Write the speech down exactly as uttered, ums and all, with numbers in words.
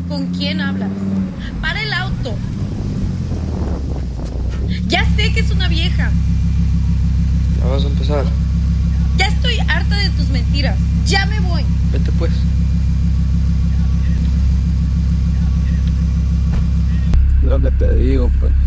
¿Con quién hablas? ¡Para el auto! Ya sé que es una vieja. Ya vas a empezar. Ya estoy harta de tus mentiras. Ya me voy. Vete pues. Lo que te digo, pues.